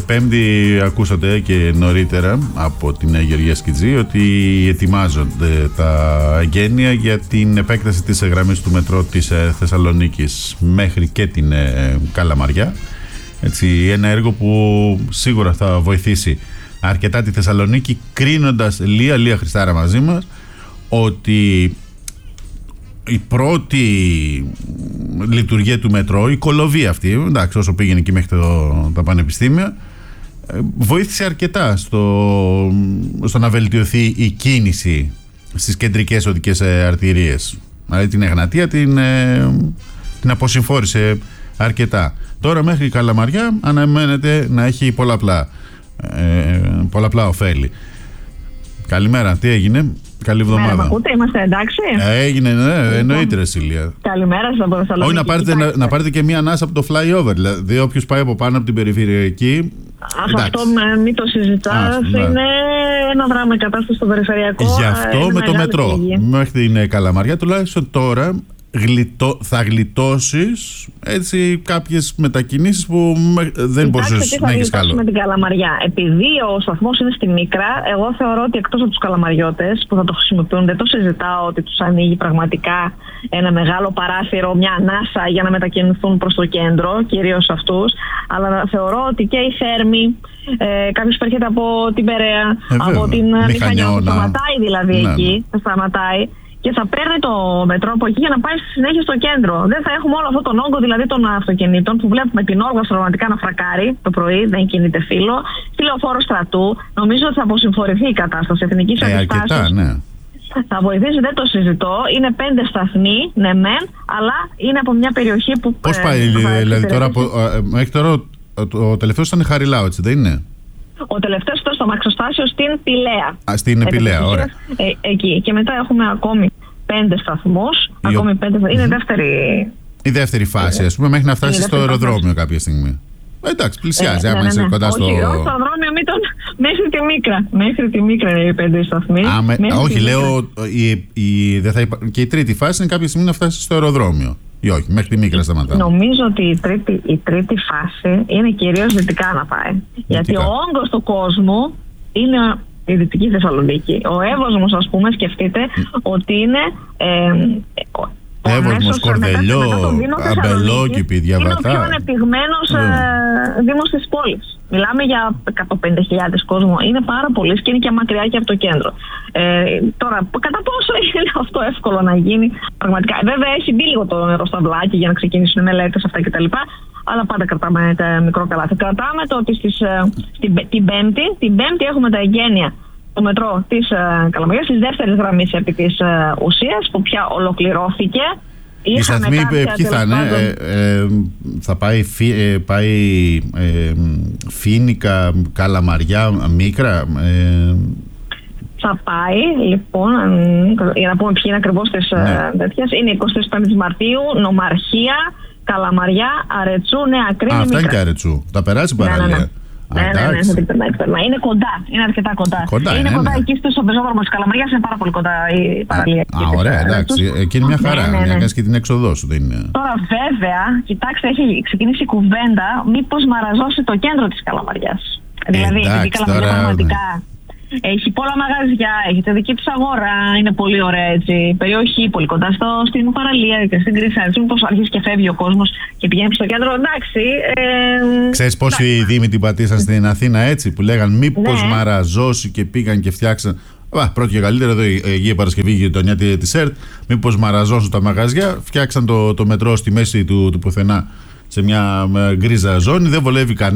Πέμπτη ακούσατε και νωρίτερα από την Γεωργία Σκιτζή ότι ετοιμάζονται τα εγγένεια για την επέκταση της γραμμής του μετρό της Θεσσαλονίκης μέχρι και την Καλαμαριά. Έτσι, ένα έργο που σίγουρα θα βοηθήσει αρκετά τη Θεσσαλονίκη, κρίνοντας Λία Χριστάρα μαζί μας ότι η πρώτη λειτουργία του μετρό, η κολοβία αυτή, εντάξει, όσο πήγαινε εκεί μέχρι τα πανεπιστήμια, βοήθησε αρκετά στο να βελτιωθεί η κίνηση στις κεντρικές οδικές αρτηρίες. Δηλαδή την Εγνατία την αποσυμφόρησε αρκετά. Τώρα μέχρι η Καλαμαριά αναμένεται να έχει πολλαπλά ωφέλη. Καλημέρα, τι έγινε? Καλή εβδομάδα. Μ' ακούτε, είμαστε εντάξει? Έγινε, ναι, εννοείται ρε Σίλια. Καλημέρα σας από Θεσσαλονίκη. Όχι, να πάρετε και μία ανάσα από το flyover. Δηλαδή, όποιος πάει από πάνω από την περιφερειακή. Αυτό μην το συζητάς. Είναι ένα δράμα η κατάσταση στο περιφερειακό. Γι' αυτό με το μετρό μέχρι την Καλαμαριά, τουλάχιστον τώρα θα γλιτώσεις έτσι κάποιες μετακινήσεις που δεν μπορείς να έχεις καλό. Με την Καλαμαριά. Επειδή ο σταθμός είναι στη Μίκρα, εγώ θεωρώ ότι εκτός από τους καλαμαριώτες που θα το χρησιμοποιούν, δεν το συζητάω ότι τους ανοίγει πραγματικά ένα μεγάλο παράθυρο, μια ανάσα για να μετακινηθούν προς το κέντρο, κυρίως αυτούς. Αλλά θεωρώ ότι και η Θέρμη, κάποιος που έρχεται από την Περαία, από την Μηχανιώνα, σταματάει δηλαδή εκεί, θα σταματάει. Και θα παίρνει το μετρό από εκεί για να πάει στη συνέχεια στο κέντρο. Δεν θα έχουμε όλο αυτόν τον όγκο δηλαδή των αυτοκινήτων που βλέπουμε την Όργο πραγματικά να φρακάρει το πρωί, δεν κινείται φύλλο. Στη Λεωφόρο Στρατού, νομίζω ότι θα αποσυμφορηθεί η κατάσταση εθνικής αντιστάσεως. Ναι. Θα βοηθήσει, δεν το συζητώ. Είναι 5 σταθμοί, ναι μεν, αλλά είναι από μια περιοχή που. Πώς πάει, δηλαδή τώρα, μέχρι τώρα ο τελευταίος ήταν Χαριλάου, έτσι δεν είναι? Ο τελευταίος ήταν στο Μαξοστάσιο στην Πηλαία. Στην Πηλαία, ωραία. Εκεί. Και μετά έχουμε ακόμη 5 σταθμούς. Είναι η δεύτερη φάση, ας πούμε, μέχρι να φτάσει στο αεροδρόμιο κάποια στιγμή. Εντάξει, πλησιάζει. Άμα είσαι κοντά στο. Όχι, στο αεροδρόμιο μέχρι τη Μίκρα. Μέχρι τη Μίκρα είναι οι 5 σταθμοί. Όχι, λέω. Και η τρίτη φάση είναι κάποια στιγμή να φτάσει στο αεροδρόμιο. Ή όχι, μέχρι τη Μίκρα σταματάμε. Νομίζω ότι η τρίτη φάση είναι κυρίως δυτικά να πάει. Γιατί ο όγκος του κόσμου είναι η Δυτική Θεσσαλονίκη. Ο Εύωσμος, ας πούμε, σκεφτείτε ότι είναι. Εύωσμος, Κορδελιό, Αμπελόκηπη, Διαβατά. Είναι ο πιο ανεπτυγμένος δήμος της πόλης. Μιλάμε για 150.000 κόσμο. Είναι πάρα πολύ και είναι και μακριά και από το κέντρο. Τώρα, κατά πόσο είναι αυτό εύκολο να γίνει πραγματικά? Βέβαια, έχει μπει λίγο το νερό στα βλάκια για να ξεκινήσουν μελέτες αυτά κτλ. Αλλά πάντα κρατάμε τα μικρό καλάθι. Κρατάμε το ότι την Πέμπτη έχουμε τα εγγένεια το μετρό της Καλαμαριάς, της δεύτερης γραμμής επί της ουσίας, που πια ολοκληρώθηκε. Οι σταθμοί ποιοι θα είναι? Θα πάει Φοίνικα, Καλαμαριά, Μίκρα? Θα πάει, λοιπόν, για να πούμε ποιοι είναι ακριβώς τις τέτοιες. Είναι 25 Μαρτίου, Νομαρχία, Καλαμαριά, Αρετσού, Νέα Κρίνη, Μίκρα. Αυτά είναι και Αρετσού. Θα περάσει παραλία. Ναι, είναι κοντά, είναι αρκετά κοντά. Είναι κοντά εκεί στο πεζόδρομο της Καλαμαριάς, είναι πάρα πολύ κοντά η παραλία. Ωραία, εντάξει. Εκεί είναι μια χαρά. Να κάνεις και την έξοδό σου, δεν είναι? Τώρα, βέβαια, κοιτάξτε, έχει ξεκινήσει η κουβέντα μήπως μαραζώσει το κέντρο της Καλαμαριάς. Δηλαδή, η Καλαμαριά πραγματικά έχει πολλά μαγαζιά, έχει τη δική της αγορά, είναι πολύ ωραία έτσι περιοχή, πολύ κοντά στην παραλία και στην Κρυσάνθη. Μήπως αρχίσει και φεύγει ο κόσμος και πηγαίνει στο κέντρο, εντάξει. Ξέρεις πόσοι δήμοι την πατήσαν στην Αθήνα έτσι, που λέγαν μήπως μαραζώσει και πήγαν και φτιάξαν. Πρώτη και καλύτερα εδώ η Αγία Παρασκευή, η γειτονιά της ΕΡΤ. Μήπως μαραζώσουν τα μαγαζιά, φτιάξαν το μετρό στη μέση του πουθενά σε μια γκρίζα ζώνη, δεν βολεύει κανένα.